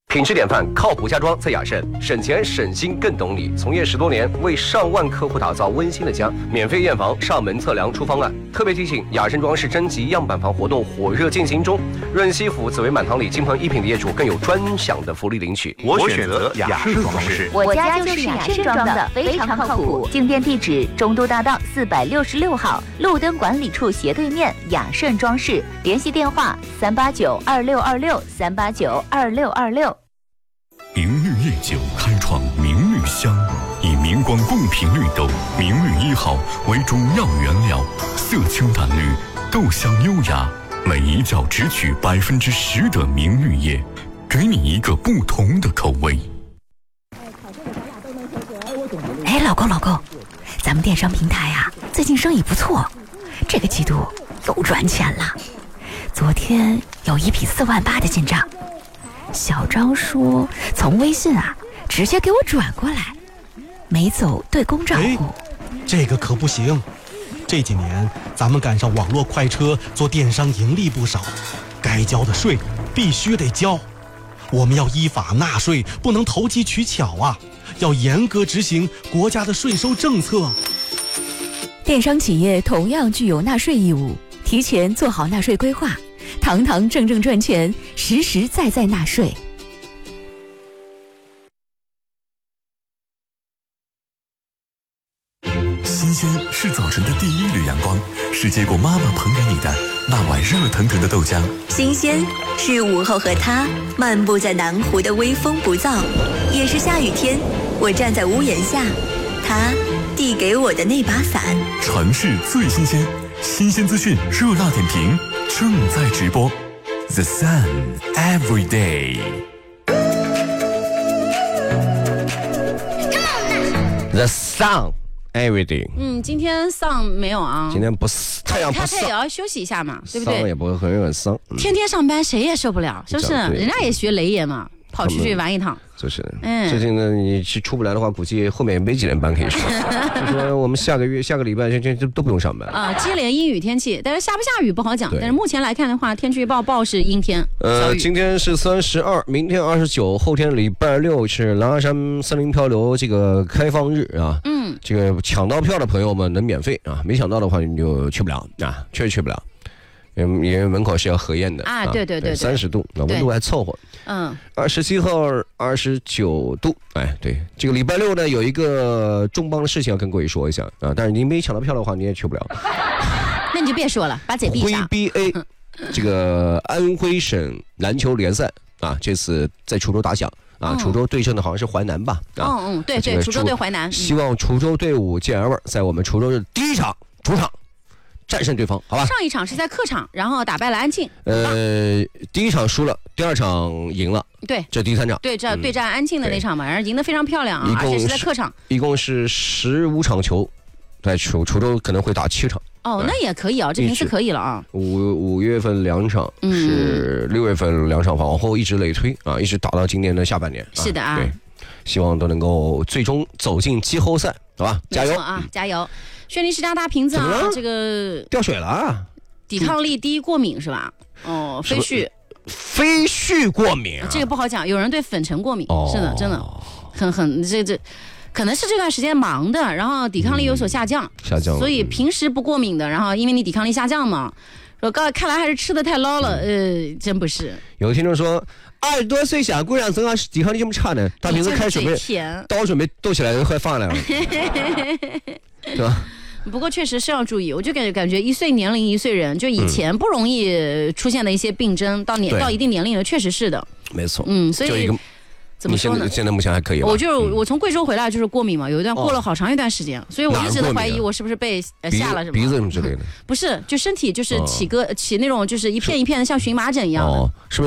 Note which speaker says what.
Speaker 1: 品质典范，靠谱家装在雅盛，省钱省心更懂你。从业10多年，为上万客户打造温馨的家，免费验房、上门测量出方案。特别提醒，雅盛装饰征集样板房活动火热进行中，润西府紫薇满堂里金鹏一品的业主更有专享的福利领取。
Speaker 2: 我选择雅盛装饰，
Speaker 3: 我家就是雅盛装的，非常靠谱。进店地址：中都大道466号，路灯管理处斜对面，雅盛装饰。联系电话：3892626，3892626。
Speaker 4: 明绿夜酒开创明绿香，以明光贡品绿豆明绿1号为主要原料，色清淡绿，豆香优雅，每一窖只取10%的明绿叶，给你一个不同的口味。
Speaker 5: 哎，老公，咱们电商平台啊，最近生意不错，这个季度又赚钱了。昨天有一笔4万8的进账。小张说从微信啊直接给我转过来，没走对公账户。
Speaker 6: 这个可不行，这几年咱们赶上网络快车，做电商盈利不少，该交的税必须得交。我们要依法纳税，不能投机取巧啊，要严格执行国家的税收政策。
Speaker 5: 电商企业同样具有纳税义务，提前做好纳税规划，堂堂正正赚钱，实实在在纳税。
Speaker 4: 新鲜是早晨的第一缕阳光，是接过妈妈捧给你的那碗热腾腾的豆浆。
Speaker 7: 新鲜是午后和他漫步在南湖的微风不燥，也是下雨天我站在屋檐下，他递给我的那把伞。
Speaker 4: 城市最新鲜，新鲜资讯热辣点评正在直播。 The Sun Every Day。
Speaker 1: The Sun Every Day。
Speaker 8: 今天丧没有啊？
Speaker 1: 今天不是太阳不
Speaker 8: 他也要休息一下嘛，对不对？
Speaker 1: 丧也不会很有点丧。
Speaker 8: 天天上班谁也受不了，是不是？人家也学雷爷嘛，跑出去玩一趟。
Speaker 1: 就是，最近呢，你出不来的话，估计后面没几年班可以上。就说我们下个礼拜就都不用上班
Speaker 8: 啊。接连阴雨天气，但是下不下雨不好讲。但是目前来看的话，天气预报是阴天。
Speaker 1: 今天是32，明天29，后天礼拜6是狼牙山森林漂流这个开放日啊。这个抢到票的朋友们能免费啊，没抢到的话你就去不了啊，确实去不了。因为门口是要核验的
Speaker 8: 啊，对
Speaker 1: ，30度，那温度还凑合。27号29度，哎，对，这个礼拜6呢有一个重磅的事情要跟各位说一下啊，但是你没抢到票的话你也去不了。
Speaker 8: 那你就别说了，把嘴闭上。
Speaker 1: VBA 这个安徽省篮球联赛啊，这次在滁州打响啊，滁州对阵的好像是淮南吧？
Speaker 8: 对，滁州对淮南。
Speaker 1: 希望滁州队伍健儿味，在我们滁州的第一场主场战胜对方，好吧？
Speaker 8: 上一场是在客场，然后打败了安庆。
Speaker 1: 第一场输了，第二场赢了。
Speaker 8: 对，
Speaker 1: 这第3场。
Speaker 8: 对，这对战安庆的那场嘛，然后赢得非常漂亮啊，而且是在客场。
Speaker 1: 一共是15场球，在滁州可能会打7场。
Speaker 8: 那也可以啊，这名次可以了啊。
Speaker 1: 5月份2场，是6月份2场，往后一直累推啊，一直打到今年的下半年。
Speaker 8: 是的啊。
Speaker 1: 对，希望都能够最终走进季后赛，好吧？加油
Speaker 8: 啊，加油！轩尼诗家大瓶子啊，这个
Speaker 1: 掉水了啊！
Speaker 8: 抵抗力低，过敏是吧？
Speaker 1: 非絮过敏，
Speaker 8: 这个不好讲。有人对粉尘过敏，是的，真的，这可能是这段时间忙的，然后抵抗力有所下降，所以平时不过敏的，然后因为你抵抗力下降嘛，看来还是吃的太捞了，真不是。
Speaker 1: 有听众说，20多岁小姑娘怎么抵抗力这么差呢？大瓶子开准备，刀准备斗起来，快放下来了，对吧？
Speaker 8: 不过确实是要注意，我就感觉1岁年龄1岁人，就以前不容易出现的一些病症，到一定年龄了，确实是的。
Speaker 1: 没错。
Speaker 8: 所以怎么说呢？
Speaker 1: 现在目前还可以吧？
Speaker 8: 我从贵州回来就是过敏嘛，有一段过了好长一段时间，所以我一直都怀疑我是不是被下了什么
Speaker 1: 鼻子什么之类的。
Speaker 8: 不是，就身体就是起那种就是一片一片的像荨麻疹一样的。
Speaker 1: 是不是